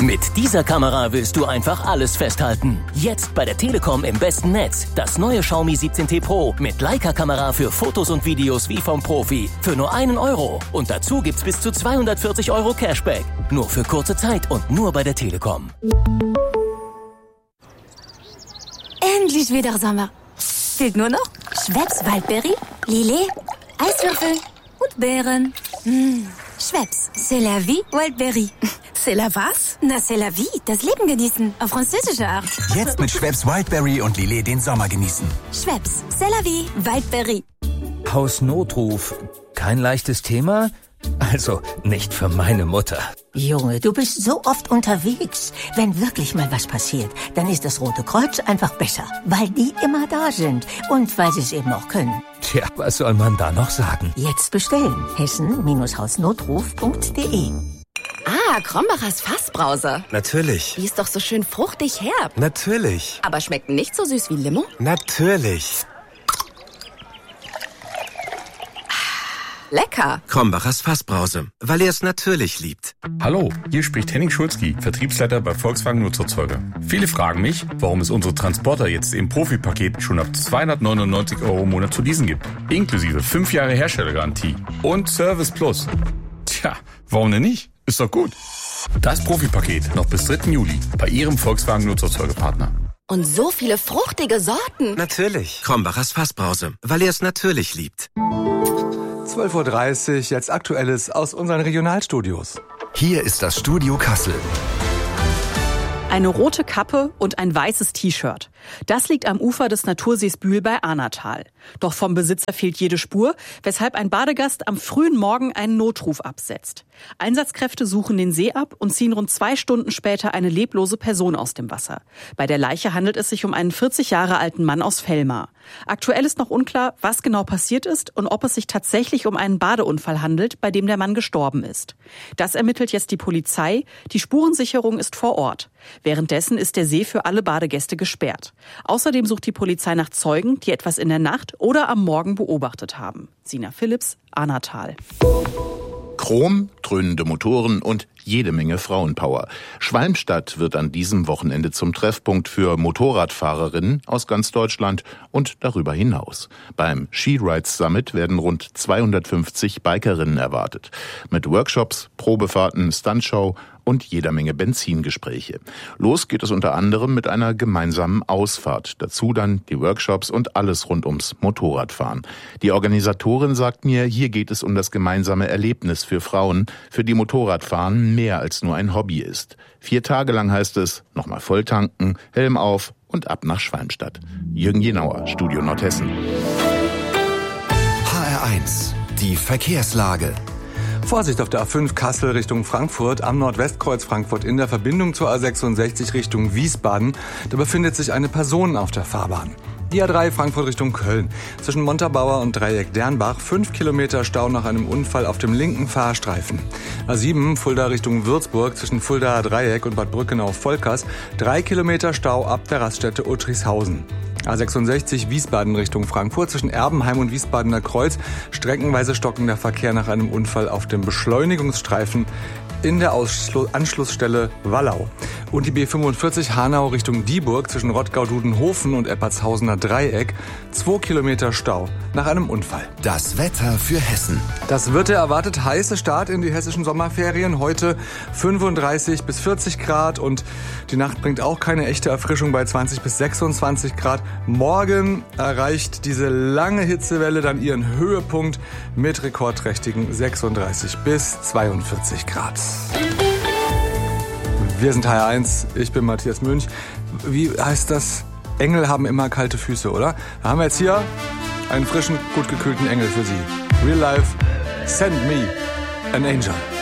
Mit dieser Kamera willst du einfach alles festhalten. Jetzt bei der Telekom im besten Netz. Das neue Xiaomi 17T Pro mit Leica-Kamera für Fotos und Videos wie vom Profi. Für nur 1 Euro. Und dazu gibt's bis zu 240 Euro Cashback. Nur für kurze Zeit und nur bei der Telekom. Endlich wieder Sommer. Fehlt nur noch Schweppes Waldbeere, Lillet, Eiswürfel und Beeren. Schweppes, c'est la vie, Wildberry. C'est la was? Na, c'est la vie, das Leben genießen, auf französische Art. Jetzt mit Schweppes Wildberry und Lillet den Sommer genießen. Schweppes, c'est la vie, Wildberry. Hausnotruf. Kein leichtes Thema? Also, nicht für meine Mutter. Junge, du bist so oft unterwegs. Wenn wirklich mal was passiert, dann ist das Rote Kreuz einfach besser. Weil die immer da sind und weil sie es eben auch können. Tja, was soll man da noch sagen? Jetzt bestellen. Hessen-hausnotruf.de. Ah, Krombacher's Fassbrause. Natürlich. Die ist doch so schön fruchtig herb. Natürlich. Aber schmeckt nicht so süß wie Limo? Natürlich. Lecker. Krombacher's Fassbrause, weil er es natürlich liebt. Hallo, hier spricht Henning Schulzki, Vertriebsleiter bei Volkswagen Nutzerzeuger. Viele fragen mich, warum es unsere Transporter jetzt im Profipaket schon ab 299 Euro im Monat zu leasen gibt. Inklusive 5 Jahre Herstellergarantie und Service Plus. Tja, warum denn nicht? Ist doch gut. Das Profipaket noch bis 3. Juli bei Ihrem Volkswagen Nutzerzeugerpartner. Und so viele fruchtige Sorten. Natürlich. Krombacher's Fassbrause, weil er es natürlich liebt. 12.30 Uhr, jetzt Aktuelles aus unseren Regionalstudios. Hier ist das Studio Kassel. Eine rote Kappe und ein weißes T-Shirt. Das liegt am Ufer des Natursees Bühl bei Ahnatal. Doch vom Besitzer fehlt jede Spur, weshalb ein Badegast am frühen Morgen einen Notruf absetzt. Einsatzkräfte suchen den See ab und ziehen rund 2 Stunden später eine leblose Person aus dem Wasser. Bei der Leiche handelt es sich um einen 40 Jahre alten Mann aus Vellmar. Aktuell ist noch unklar, was genau passiert ist und ob es sich tatsächlich um einen Badeunfall handelt, bei dem der Mann gestorben ist. Das ermittelt jetzt die Polizei. Die Spurensicherung ist vor Ort. Währenddessen ist der See für alle Badegäste gesperrt. Außerdem sucht die Polizei nach Zeugen, die etwas in der Nacht oder am Morgen beobachtet haben. Sina Philipps, Ahnatal. Chrom, dröhnende Motoren und jede Menge Frauenpower. Schwalmstadt wird an diesem Wochenende zum Treffpunkt für Motorradfahrerinnen aus ganz Deutschland und darüber hinaus. Beim She-Rides Summit werden rund 250 Bikerinnen erwartet. Mit Workshops, Probefahrten, Stuntshow und jeder Menge Benzingespräche. Los geht es unter anderem mit einer gemeinsamen Ausfahrt. Dazu dann die Workshops und alles rund ums Motorradfahren. Die Organisatorin sagt mir, hier geht es um das gemeinsame Erlebnis für Frauen, für die Motorradfahren mehr als nur ein Hobby ist. 4 Tage lang heißt es, nochmal voll tanken, Helm auf und ab nach Schwalmstadt. Jürgen Jenauer, Studio Nordhessen. HR1, die Verkehrslage. Vorsicht auf der A5 Kassel Richtung Frankfurt, am Nordwestkreuz Frankfurt in der Verbindung zur A66 Richtung Wiesbaden. Da befindet sich eine Person auf der Fahrbahn. Die A3 Frankfurt Richtung Köln. Zwischen Montabaur und Dreieck Dernbach 5 Kilometer Stau nach einem Unfall auf dem linken Fahrstreifen. A7 Fulda Richtung Würzburg zwischen Fulda Dreieck und Bad Brückenau-Volkers 3 Kilometer Stau ab der Raststätte Uttrichshausen. A66 Wiesbaden Richtung Frankfurt zwischen Erbenheim und Wiesbadener Kreuz streckenweise stockender Verkehr nach einem Unfall auf dem Beschleunigungsstreifen in der Anschlussstelle Wallau. Und die B45 Hanau Richtung Dieburg zwischen Rottgau-Dudenhofen und Eppertshausener Dreieck 2 Kilometer Stau nach einem Unfall. Das Wetter für Hessen. Das wird der erwartet heiße Start in die hessischen Sommerferien. Heute 35 bis 40 Grad und die Nacht bringt auch keine echte Erfrischung bei 20 bis 26 Grad. Morgen erreicht diese lange Hitzewelle dann ihren Höhepunkt mit rekordträchtigen 36 bis 42 Grad. Wir sind HR1, ich bin Matthias Münch. Wie heißt das? Engel haben immer kalte Füße, oder? Da haben wir jetzt hier einen frischen, gut gekühlten Engel für Sie. Real Life, Send Me an Angel.